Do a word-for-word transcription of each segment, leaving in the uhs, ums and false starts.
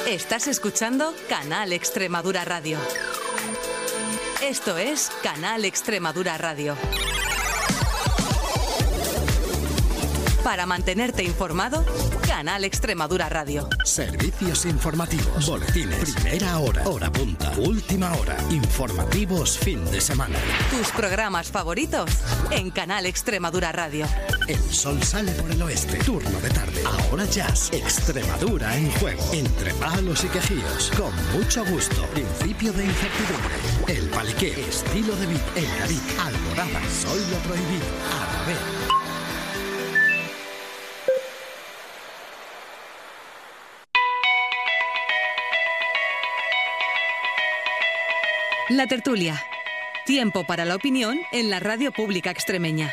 Estás escuchando Canal Extremadura Radio. Esto es Canal Extremadura Radio. Para mantenerte informado, Canal Extremadura Radio. Servicios informativos, boletines, primera hora, hora punta, última hora, informativos fin de semana. Tus programas favoritos en Canal Extremadura Radio. El sol sale por el oeste, turno de tarde. Ahora jazz, Extremadura en juego. Entre palos y quejíos, con mucho gusto. Principio de incertidumbre. El paliqueo, estilo de vida, el David, Alborada, soy lo prohibido, a la vez. La tertulia. Tiempo para la opinión en la radio pública extremeña.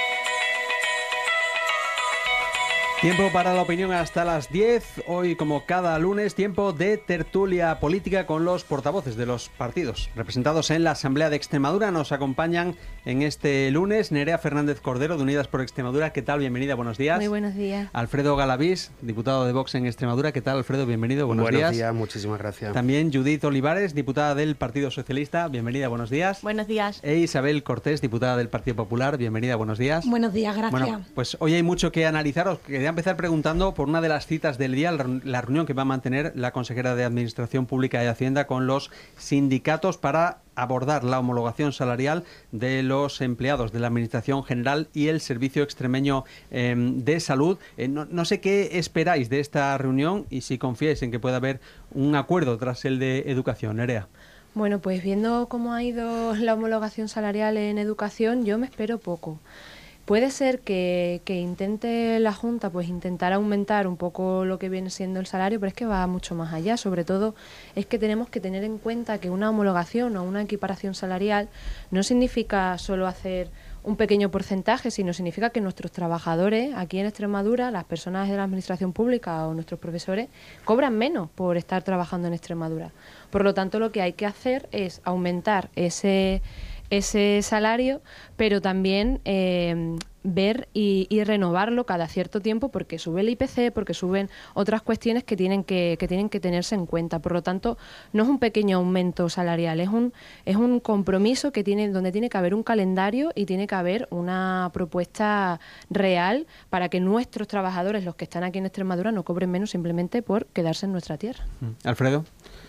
Tiempo para la opinión hasta las diez. Hoy, como cada lunes, tiempo de tertulia política con los portavoces de los partidos representados en la Asamblea de Extremadura. Nos acompañan en este lunes Nerea Fernández Cordero, de Unidas por Extremadura. ¿Qué tal? Bienvenida, buenos días. Muy buenos días. Alfredo Galavís, diputado de Vox en Extremadura. ¿Qué tal, Alfredo? Bienvenido, buenos, buenos días. Buenos días, muchísimas gracias. También Judith Olivares, diputada del Partido Socialista. Bienvenida, buenos días. Buenos días. E Isabel Cortés, diputada del Partido Popular. Bienvenida, buenos días. Buenos días, gracias. Bueno, pues hoy hay mucho que analizar. Os quería empezar preguntando por una de las citas del día, la reunión que va a mantener la consejera de Administración Pública y Hacienda con los sindicatos para abordar la homologación salarial de los empleados de la Administración General y el Servicio Extremeño eh, de Salud. Eh, no, no sé qué esperáis de esta reunión y si confiáis en que pueda haber un acuerdo tras el de Educación. Nerea. Bueno, pues viendo cómo ha ido la homologación salarial en educación, yo me espero poco. Puede ser que, que intente la Junta pues intentar aumentar un poco lo que viene siendo el salario, pero es que va mucho más allá. Sobre todo es que tenemos que tener en cuenta que una homologación o una equiparación salarial no significa solo hacer un pequeño porcentaje, sino significa que nuestros trabajadores aquí en Extremadura, las personas de la administración pública o nuestros profesores, cobran menos por estar trabajando en Extremadura. Por lo tanto, lo que hay que hacer es aumentar ese... ese salario, pero también eh, ver y, y renovarlo cada cierto tiempo porque sube el I P C, porque suben otras cuestiones que tienen que, que tienen que tenerse en cuenta. Por lo tanto, no es un pequeño aumento salarial, es un, es un compromiso que tiene, donde tiene que haber un calendario y tiene que haber una propuesta real para que nuestros trabajadores, los que están aquí en Extremadura, no cobren menos simplemente por quedarse en nuestra tierra. Alfredo.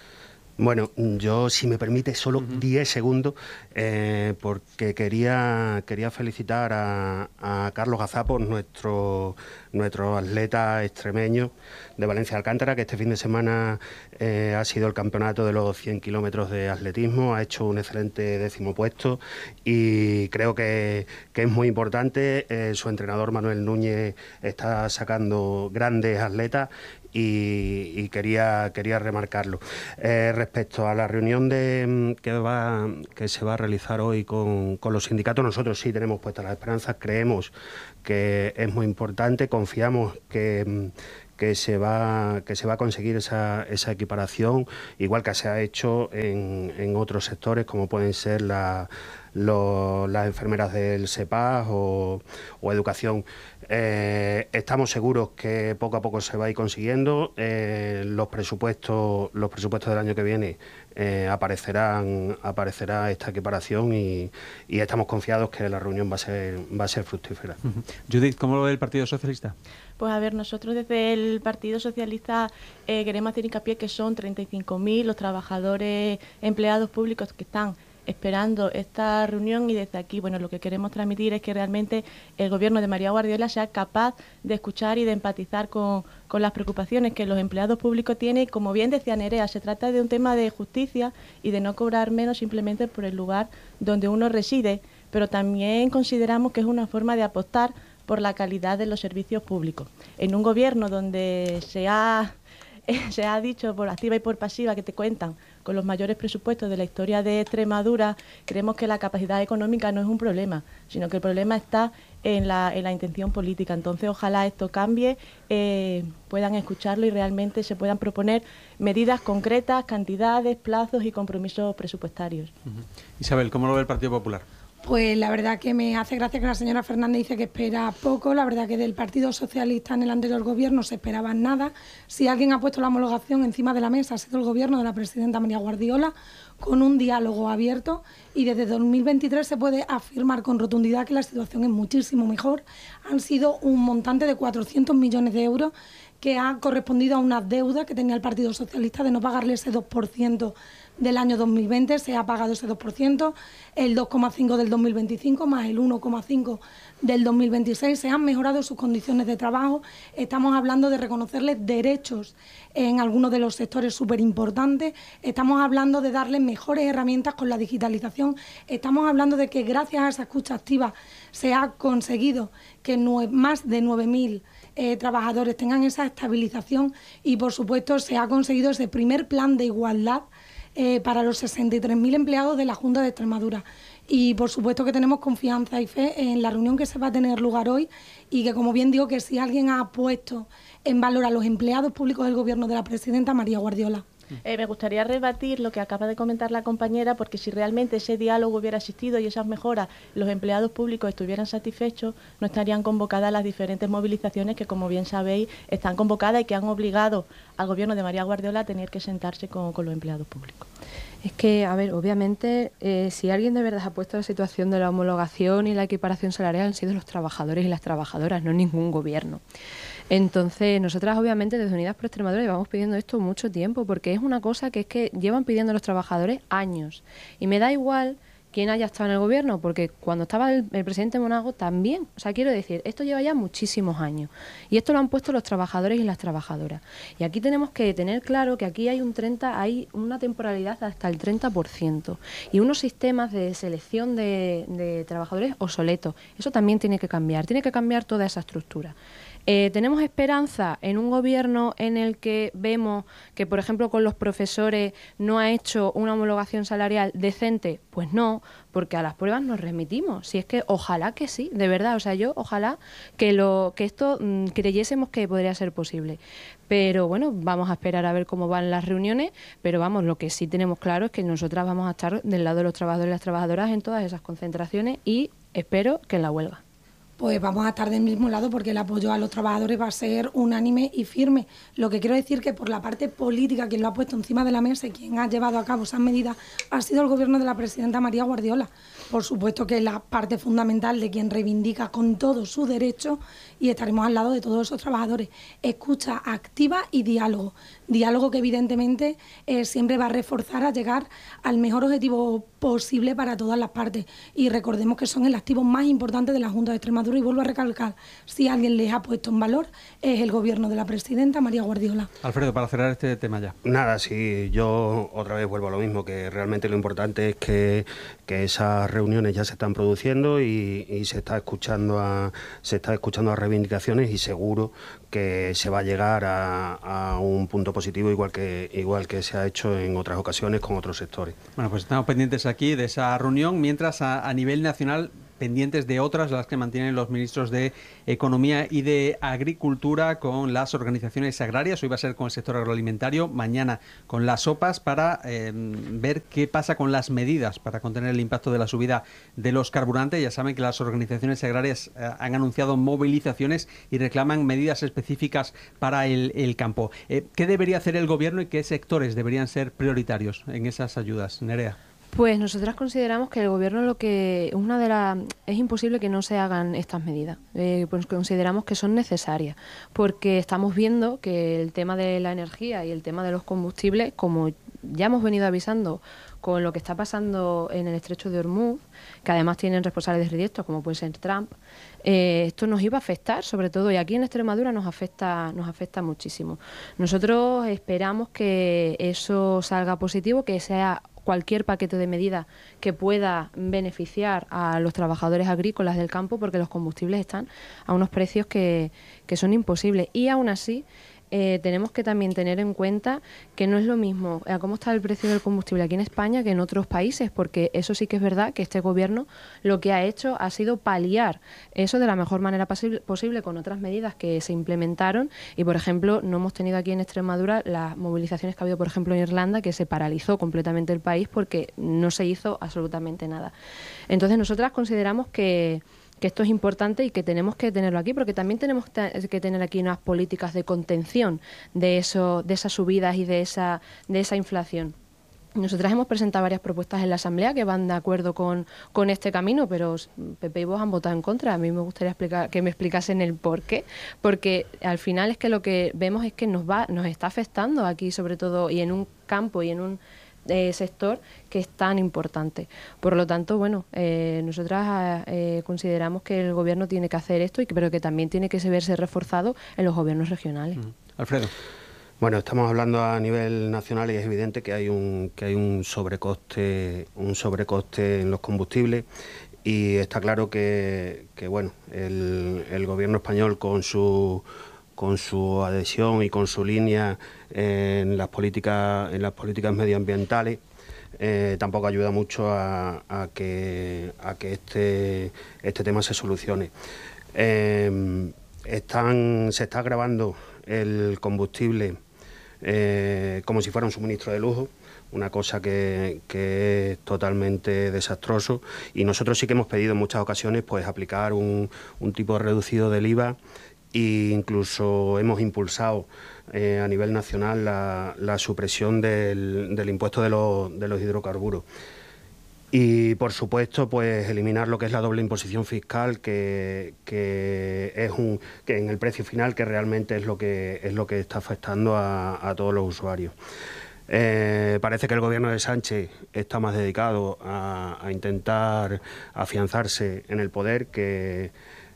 Bueno, yo, si me permite, solo diez uh-huh. segundos, eh, porque quería quería felicitar a, a Carlos Gazapos, nuestro, nuestro atleta extremeño de Valencia Alcántara, que este fin de semana eh, ha sido el campeonato de los cien kilómetros de atletismo, ha hecho un excelente décimo puesto y creo que, que es muy importante. Eh, su entrenador Manuel Núñez está sacando grandes atletas y, y quería quería remarcarlo. Eh, respecto a la reunión de que va que se va a realizar hoy con, con los sindicatos, nosotros sí tenemos puestas las esperanzas, creemos que es muy importante, confiamos que que se va que se va a conseguir esa, esa equiparación, igual que se ha hecho en, en otros sectores como pueden ser la, lo, las enfermeras del SEPAS o, o educación. Eh, estamos seguros que poco a poco se va a ir consiguiendo. Eh, los presupuestos los presupuestos del año que viene eh, aparecerán aparecerá esta equiparación y, y estamos confiados que la reunión va a ser va a ser fructífera. Uh-huh. Judith, ¿cómo lo ve el Partido Socialista? Pues a ver, nosotros desde el Partido Socialista eh, queremos hacer hincapié que son treinta y cinco mil los trabajadores empleados públicos que están esperando esta reunión y desde aquí, bueno, lo que queremos transmitir es que realmente el gobierno de María Guardiola sea capaz de escuchar y de empatizar con, con las preocupaciones que los empleados públicos tienen y, como bien decía Nerea, se trata de un tema de justicia y de no cobrar menos simplemente por el lugar donde uno reside, pero también consideramos que es una forma de apostar por la calidad de los servicios públicos. En un gobierno donde se ha, eh, se ha dicho por activa y por pasiva que te cuentan con los mayores presupuestos de la historia de Extremadura, creemos que la capacidad económica no es un problema, sino que el problema está en la, en la intención política. Entonces, ojalá esto cambie, eh, puedan escucharlo y realmente se puedan proponer medidas concretas, cantidades, plazos y compromisos presupuestarios. Uh-huh. Isabel, ¿cómo lo ve el Partido Popular? Pues la verdad que me hace gracia que la señora Fernández dice que espera poco. La verdad que del Partido Socialista en el anterior gobierno se esperaba nada. Si alguien ha puesto la homologación encima de la mesa ha sido el gobierno de la presidenta María Guardiola, con un diálogo abierto, y desde dos mil veintitrés se puede afirmar con rotundidad que la situación es muchísimo mejor. Han sido un montante de cuatrocientos millones de euros que ha correspondido a una deuda que tenía el Partido Socialista de no pagarle ese dos por ciento del año dos mil veinte, se ha pagado ese dos por ciento, el dos coma cinco por ciento del dos mil veinticinco más el uno coma cinco por ciento del dos mil veintiséis, se han mejorado sus condiciones de trabajo, estamos hablando de reconocerles derechos en algunos de los sectores súper importantes, estamos hablando de darles mejores herramientas con la digitalización, estamos hablando de que gracias a esa escucha activa se ha conseguido que más de nueve mil eh, trabajadores tengan esa estabilización y por supuesto se ha conseguido ese primer plan de igualdad Eh, para los sesenta y tres mil empleados de la Junta de Extremadura. Y por supuesto que tenemos confianza y fe en la reunión que se va a tener lugar hoy y que, como bien digo, que si alguien ha puesto en valor a los empleados públicos del Gobierno de la presidenta María Guardiola. Eh, me gustaría rebatir lo que acaba de comentar la compañera, porque si realmente ese diálogo hubiera existido y esas mejoras, los empleados públicos estuvieran satisfechos, no estarían convocadas las diferentes movilizaciones que, como bien sabéis, están convocadas y que han obligado al gobierno de María Guardiola a tener que sentarse con, con los empleados públicos. Es que, a ver, obviamente, eh, si alguien de verdad ha puesto la situación de la homologación y la equiparación salarial han sido los trabajadores y las trabajadoras, no ningún gobierno. Entonces, nosotras obviamente desde Unidas por Extremadura llevamos pidiendo esto mucho tiempo, porque es una cosa que es que llevan pidiendo los trabajadores años. Y me da igual quién haya estado en el gobierno, porque cuando estaba el, el presidente Monago también. O sea, quiero decir, esto lleva ya muchísimos años. Y esto lo han puesto los trabajadores y las trabajadoras. Y aquí tenemos que tener claro que aquí hay un treinta, hay una temporalidad hasta el treinta por ciento. Y unos sistemas de selección de, de trabajadores obsoletos. Eso también tiene que cambiar. Tiene que cambiar toda esa estructura. Eh, ¿Tenemos esperanza en un gobierno en el que vemos que, por ejemplo, con los profesores no ha hecho una homologación salarial decente? Pues no, porque a las pruebas nos remitimos. Si es que ojalá que sí, de verdad. O sea, yo ojalá que, lo, que esto mmm, creyésemos que podría ser posible. Pero bueno, vamos a esperar a ver cómo van las reuniones. Pero vamos, lo que sí tenemos claro es que nosotras vamos a estar del lado de los trabajadores y las trabajadoras en todas esas concentraciones y espero que en la huelga. Pues vamos a estar del mismo lado porque el apoyo a los trabajadores va a ser unánime y firme. Lo que quiero decir que por la parte política, quien lo ha puesto encima de la mesa y quien ha llevado a cabo esas medidas ha sido el gobierno de la presidenta María Guardiola. Por supuesto que es la parte fundamental de quien reivindica con todos sus derechos y estaremos al lado de todos esos trabajadores. Escucha activa y diálogo. Diálogo que evidentemente eh, siempre va a reforzar a llegar al mejor objetivo posible para todas las partes. Y recordemos que son el activo más importante de la Junta de Extremadura y vuelvo a recalcar, si alguien les ha puesto en valor es el gobierno de la presidenta María Guardiola. Alfredo, para cerrar este tema ya. Nada, sí, yo otra vez vuelvo a lo mismo, que realmente lo importante es que, que esas reuniones ya se están produciendo y, y se está escuchando a se está escuchando a reivindicaciones y seguro que se va a llegar a, a un punto positivo igual que igual que se ha hecho en otras ocasiones con otros sectores. Bueno, pues estamos pendientes aquí de esa reunión, mientras a, a nivel nacional pendientes de otras, las que mantienen los ministros de Economía y de Agricultura con las organizaciones agrarias. Hoy va a ser con el sector agroalimentario, mañana con las O P As para eh, ver qué pasa con las medidas para contener el impacto de la subida de los carburantes. Ya saben que las organizaciones agrarias eh, han anunciado movilizaciones y reclaman medidas específicas para el, el campo. Eh, ¿Qué debería hacer el Gobierno y qué sectores deberían ser prioritarios en esas ayudas? Nerea. Pues nosotras consideramos que el Gobierno lo que una de las es imposible que no se hagan estas medidas. Eh, pues consideramos que son necesarias porque estamos viendo que el tema de la energía y el tema de los combustibles, como ya hemos venido avisando con lo que está pasando en el estrecho de Hormuz, que además tienen responsables directos como puede ser Trump, eh, esto nos iba a afectar, sobre todo, y aquí en Extremadura nos afecta, nos afecta muchísimo. Nosotros esperamos que eso salga positivo, que sea cualquier paquete de medidas que pueda beneficiar a los trabajadores agrícolas del campo, porque los combustibles están a unos precios que, que son imposibles. Y aún así, eh, tenemos que también tener en cuenta que no es lo mismo a cómo está el precio del combustible aquí en España que en otros países, porque eso sí que es verdad que este gobierno lo que ha hecho ha sido paliar eso de la mejor manera posible, posible con otras medidas que se implementaron y, por ejemplo, no hemos tenido aquí en Extremadura las movilizaciones que ha habido, por ejemplo, en Irlanda, que se paralizó completamente el país porque no se hizo absolutamente nada. Entonces, nosotras consideramos que que esto es importante y que tenemos que tenerlo aquí, porque también tenemos que tener aquí unas políticas de contención de eso, de esas subidas y de esa, de esa inflación. Nosotras hemos presentado varias propuestas en la Asamblea que van de acuerdo con, con este camino, pero P P y Vox han votado en contra. A mí me gustaría explicar, que me explicasen el por qué, porque al final es que lo que vemos es que nos va, nos está afectando aquí sobre todo y en un campo y en un Eh, sector que es tan importante. Por lo tanto, bueno, eh, nosotras eh, consideramos que el gobierno tiene que hacer esto, y que, pero que también tiene que verse reforzado en los gobiernos regionales. Uh-huh. Alfredo. Bueno, estamos hablando a nivel nacional y es evidente que hay un que hay un sobrecoste, un sobrecoste en los combustibles. Y está claro que, que bueno, el, el gobierno español con su con su adhesión y con su línea en las políticas en las políticas medioambientales eh, tampoco ayuda mucho a, a que a que este este tema se solucione. Eh, están se está agravando el combustible eh, como si fuera un suministro de lujo, una cosa que, que es totalmente desastroso, y nosotros sí que hemos pedido en muchas ocasiones pues aplicar un, un tipo reducido del I V A, e incluso hemos impulsado eh, a nivel nacional la, la supresión del, del impuesto de los, de los hidrocarburos. Y por supuesto pues eliminar lo que es la doble imposición fiscal, que, que es un que en el precio final, que realmente es lo que es lo que está afectando a, a todos los usuarios. Eh, parece que el gobierno de Sánchez está más dedicado a, a intentar afianzarse en el poder que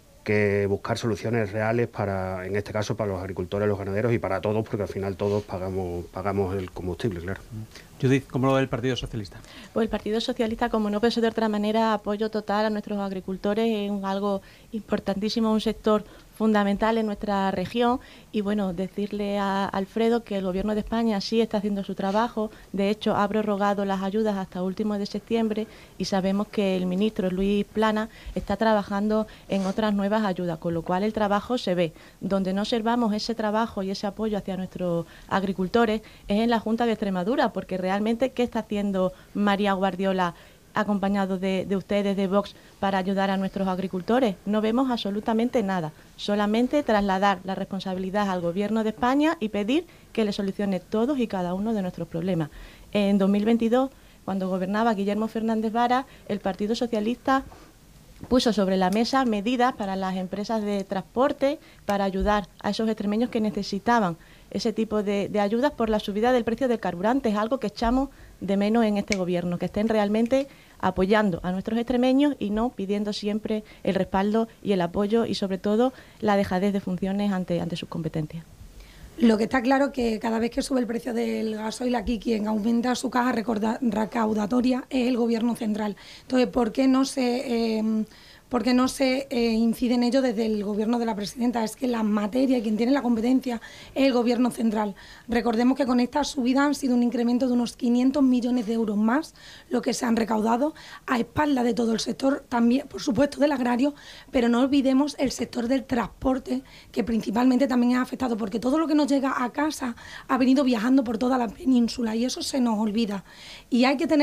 que buscar soluciones reales para, en este caso, para los agricultores, los ganaderos y para todos, porque al final todos pagamos pagamos el combustible, claro. Judith, ¿cómo lo ve el Partido Socialista? Pues el Partido Socialista, como no puede ser de otra manera, apoyo total a nuestros agricultores, es algo importantísimo, un sector fundamental en nuestra región. Y bueno, decirle a Alfredo que el Gobierno de España sí está haciendo su trabajo. De hecho, ha prorrogado las ayudas hasta últimos de septiembre, y sabemos que el ministro Luis Plana está trabajando en otras nuevas ayudas, con lo cual el trabajo se ve. Donde no observamos ese trabajo y ese apoyo hacia nuestros agricultores es en la Junta de Extremadura, porque realmente, ¿qué está haciendo María Guardiola acompañado de, de ustedes, de Vox, para ayudar a nuestros agricultores? No vemos absolutamente nada, solamente trasladar la responsabilidad al Gobierno de España y pedir que le solucione todos y cada uno de nuestros problemas. En dos mil veintidós, cuando gobernaba Guillermo Fernández Vara, el Partido Socialista puso sobre la mesa medidas para las empresas de transporte para ayudar a esos extremeños que necesitaban ese tipo de, de ayudas por la subida del precio del carburante. Es algo que echamos de menos en este gobierno, que estén realmente apoyando a nuestros extremeños y no pidiendo siempre el respaldo y el apoyo, y sobre todo la dejadez de funciones ante, ante sus competencias. Lo que está claro es que cada vez que sube el precio del gasoil, aquí quien aumenta su caja recaudatoria es el Gobierno central. Entonces, ¿por qué no se... Eh, ¿Por qué no se eh, incide en ello desde el Gobierno de la Presidenta? Es que la materia y quien tiene la competencia es el Gobierno central. Recordemos que con esta subida han sido un incremento de unos quinientos millones de euros más lo que se han recaudado a espaldas de todo el sector, también, por supuesto, del agrario, pero no olvidemos el sector del transporte, que principalmente también es afectado, porque todo lo que nos llega a casa ha venido viajando por toda la península y eso se nos olvida. Y hay que tener